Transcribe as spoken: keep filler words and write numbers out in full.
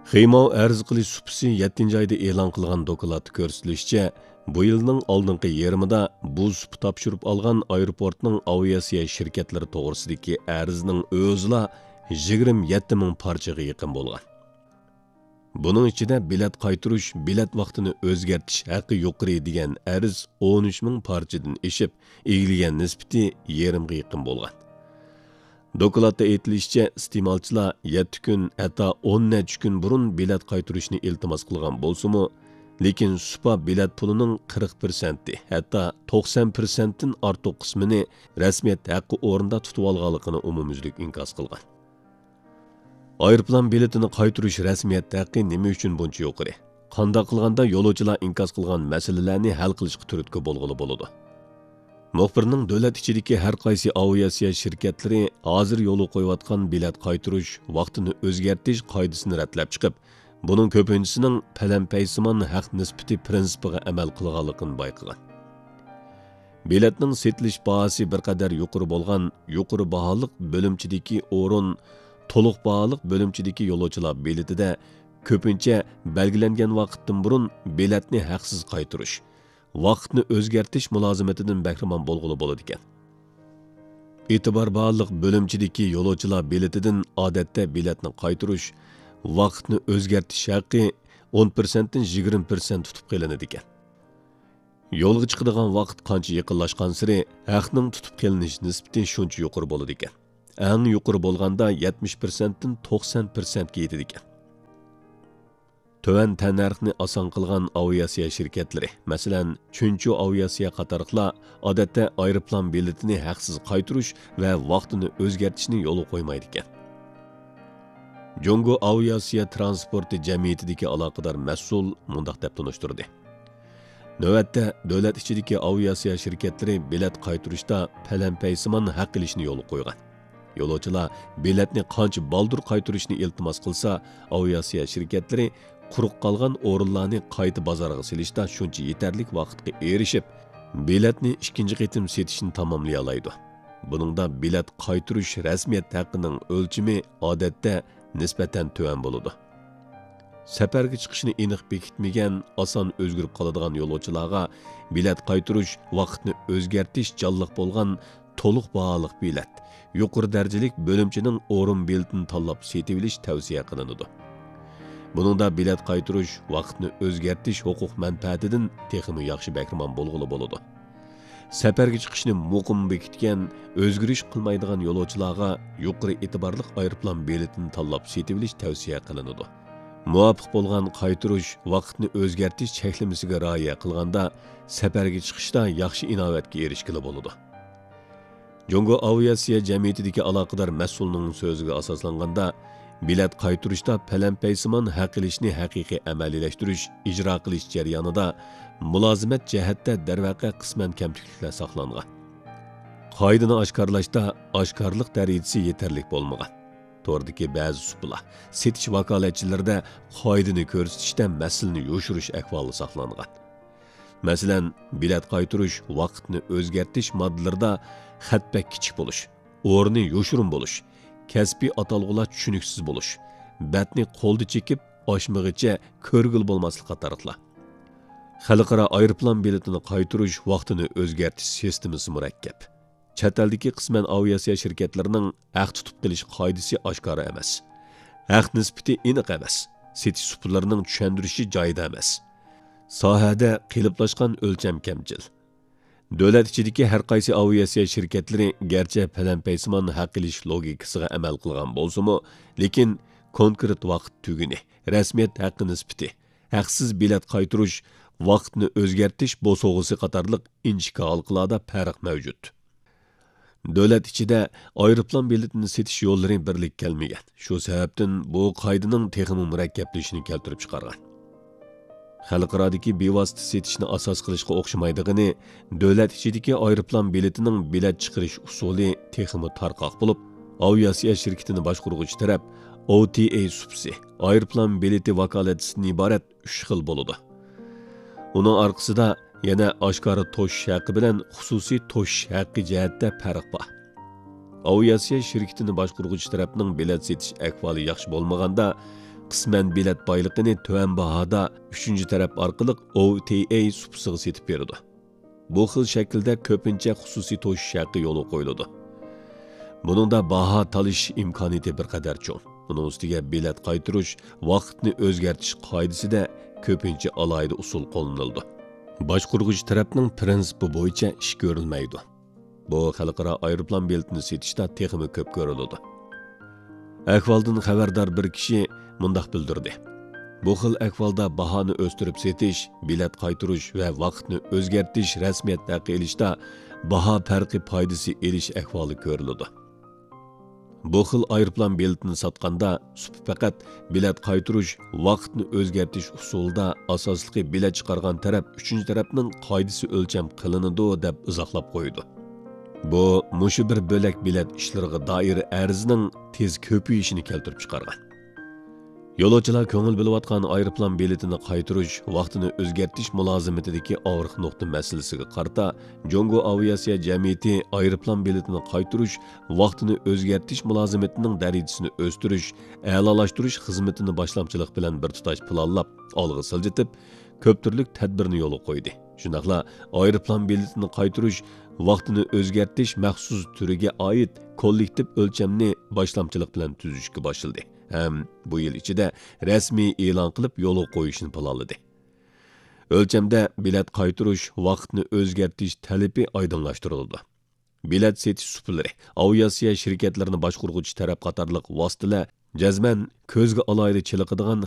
Xeymao arz qilish supisi yettinchi oyda e'lon qilgan dokladda ko'rsatilishicha, bu yilning oldingi yarmida bu supi topshirib olgan aeroportning aviasiya shirkatlari to'g'risidagi arzning o'zila yigirma yetti ming parchaga yaqin bo'lgan. Buning ichida bilet qaytirish, bilet vaqtini o'zgartirish haqqi yuqori degan arz o'n uch ming parchadan eshib, egilgan nisbati yarimga yaqin bo'lgan. Dokladda aytilishicha, iste'molchilar yetti kun, hatto o'n necha kun burun bilet qaytirishni iltimos qilgan bo'lsa-mu, lekin supa bilet pulining qirq persenti, hatto to'qson persentdan ortiq qismini rasmiyat haqqi o'rinda tutib olganligini umumyuzlik inkos qilgan. Aeroplan biletini qaytirish rasmiyat haqqi nima uchun buncha yuqori? Qanday qilganda yo'lovchilar inkos qilgan masalalarni hal qilishga turtki bo'lg'ili bo'ladi? Muxbirning davlat ichidagi har qaysi aviasiya shirkatlari hozir yo'l qo'yayotgan bilet qaytirish vaqtini o'zgartirish qoidasini ratlab chiqib, buning ko'pinchisining palanpaysimon haq nisbati prinsipiga amal qilganligini bayqagan. Biletning setilish bahasi bir qadar yuqori bo'lgan yuqori baholiq bo'limchidagi o'rin to'liq baholiq bo'limchidagi yo'lovchilar biletida ko'pincha belgilangan vaqtdan burun biletni haqsiz qaytirish, vaqtni o'zgartirish mulozimatidan bahramon bo'lg'ili bo'ladi ekan. E'tibor bog'liq bo'limchidagi yo'lovchilar biletidan odatda biletni qaytirish, vaqtni o'zgartirish haqqi o'n persent dan yigirma persent tutib qilinadi ekan. Yo'lga chiqadigan vaqt qancha yaqinlashgan sari haqning tutib qilinish nisbati shuncha yuqori bo'ladi ekan. Eng yuqori bo'lganda yetmish persent dan to'qson persent ga yetadi ekan. Töven tannarxni oson qilgan aviasiya shirkatlari, masalan, Chunchu aviasiya qatorliqlar odatda aeroplan biletini haqsiz qaytirish va vaqtini o'zgartirishni yo'l qo'ymaydi ekan. Jungo aviasiya transporti jamiyatidagi aloqador mas'ul mundaq deb tunishtirdi. Navbatda davlat ichidagi aviasiya shirkatlari bilet qaytirishda palanpaysimon haq qilishni yo'l qo'ygan. Yo'lovchilar biletni qancha baldur qaytirishni iltimos qilsa, aviasiya shirkatlari quruq qolgan o'rinlarni qayta bozorga silishda shuncha yetarlik vaqtga erishib, biletni ikkinchi qitim setishni tamomlay oladi. Buningda bilet qaytirish rasmiyat haqqining o'lchimi odatda nisbatan tuvan bo'ladi. Safarga chiqishni aniq bekitmagan, oson o'zgarib qoladigan yo'lovchilarga bilet qaytirish, vaqtni o'zgartirish jonliq bo'lgan to'liq baholiq bilet, yuqori darajalik bo'limchining o'rin biletini tanlab setib olish tavsiya qilinadi. Buningda bilet qaytirish, vaqtni o'zgartirish huquq manfaatidan texmi yaxshi bahramon bo'lg'ili bo'ladi. Safarga chiqishni muqim bekitgan, o'zgarish qilmaydigan yo'lovchilarga yuqori e'tiborli aeroplan biletini tanlab setib olish tavsiya qilinadi. Muvofiq bo'lgan qaytirish, vaqtni o'zgartirish cheklamasiga rioya qilganda safarga chiqishda yaxshi inovatga erishgili bo'ladi. Jungo aviasiya jamiyatidagi aloqador mas'ulning so'ziga asoslanganda, bilet qaytirishda palanpaysimon haq qilishni haqiqiy amaliylashtirish, ijro qilish jarayonida mulozimat jihatda darvaqa qisman kamchiliklar saqlangan. Qoidani oshkorlashda oshkorlik darajasi yetarli bo'lmagan. To'rdagi ba'zi suplar, setish vakolatchilarida qoidani ko'rsatishda masalani yoshirish ahvoli saqlangan. Masalan, bilet qaytirish, vaqtni o'zgartirish moddalarida xatbak kichik bo'lish, o'rni yoshirin bo'lish, kasbiy atalg'ular tushuniksiz bo'lish, batni qo'lda chekib, oshmig'icha ko'rgil bo'lmaslik qatorliqlar. Xalqaro aeroplan biletini qaytirish, vaqtini o'zgartirish sistemasi murakkab. Chet eldagi qisman aviasiya shirkatlarining haq tutib qilish qoidasi oshkora emas. Haq nisbati aniq emas. Setish suplarining tushuntirishi joyida emas. Sohada qiliplashgan o'lcham kamchil. Davlat ichidagi har qaysi aviasiya shirkatlari garchi palanpaysimon haq qilish logikasiga amal qilgan bo'lsa-mu, lekin konkret vaqt tuguni, rasmiyat haqqi nisbati, haqsiz bilet qaytirish, vaqtni o'zgartirish bo'sog'isi qatorliq inchika halqalarda farq mavjud. Davlat ichida aeroplan biletini setish yo'llari birlik kelmagan. Shu sababdan bu qoidaning texmi murakkablashishini keltirib chiqargan. Xalqarodagi bevosita setishni asos qilishga o'xshamaydigini, davlat ichidagi aeroplan biletining bilet chiqarish usuli texmi tarqoq bo'lib, aviasiya shirkatini boshqaruvchi taraf O T A supsi, aeroplan bileti vakolatchisidan iborat uch xil bo'ladi. Uning orqasida yana oshkora to'sh haqqi bilan xususiy to'sh haqqi jihatda farq bor. Aviasiya shirkatini boshqaruvchi tarafning bilet setish ahvoli yaxshi bo'lmaganda, qisman bilet boyligini tuvan bahoda uchinchi taraf orqali O T A supsiga setib beradi. Bu xil shaklda ko'pincha xususiy to'shish haqqi yo'li qo'yiladi. Buningda baho talish imkoniyati bir qadar cho'ng. Buning ustiga bilet qaytirish, vaqtni o'zgartirish qoidasida ko'pincha alohida usul qo'llanildi. Boshqurg'uvchi tarafning prinsipi bo'yicha ish ko'rilmaydi. Bu xalqaro aeroplan biletini setishda texmi ko'p ko'riladi. Ahvoldan xabardor bir kishi mundaq bildirdi. Bu xil ahvolda bahoni o'stirib setish, bilet qaytirish va vaqtni o'zgartirish rasmiyat haqqi elishda baho farqi foydasi elish ahvoli ko'riladi. Bu xil aeroplan biletini sotganda supi faqat bilet qaytirish, vaqtni o'zgartirish usulida asosligi bilet chiqargan taraf uchinchi tarafning qoidasi o'lcham qilinadi deb izohlab qo'ydi. Bu mushu bir bo'lak bilet ishlariga doir arzning tez ko'payishini keltirib chiqargan. Yo'lovchilar ko'ngil bilayotgan aeroplan biletini qaytirish, vaqtini o'zgartirish mulozimatidagi og'riq nuqta masalasiga qarata Jongo aviasiya jamiyati aeroplan biletini qaytirish, vaqtini o'zgartirish mulozimatining darajasini o'stirish, a'lolashtirish xizmatini boshlamchilik bilan bir tutash planlab, olg'a siljitib, ko'p turli tadbirni yo'l qo'ydi. Shundaqla aeroplan biletini qaytirish, vaqtini o'zgartirish maxsus turiga oid kollektiv o'lchamni boshlamchilik bilan tuzishga boshildi. Hem bu yil ichida rasmiy e'lon qilib yo'l qo'yishni planladi. O'lchamda bilet qaytirish, vaqtni o'zgartirish talabi oydinlashtirildi. Bilet setish suplari, aviasiya shirkatlarini boshqurg'uvchi taraf qatorliq vositalar jazman ko'zga alohida chiliqadigan